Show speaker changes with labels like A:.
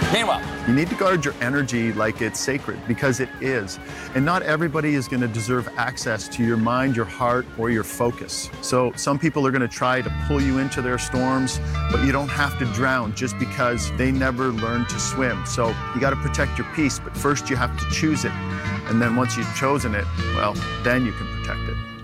A: Meanwhile,
B: you need to guard your energy like it's sacred, because it is. And not everybody is going to deserve access to your mind, your heart, or your focus. So some people are going to try to pull you into their storms, but you don't have to drown just because they never learned to swim. So you got to protect your peace, but first you have to choose it. And then once you've chosen it, well, then you can protect it.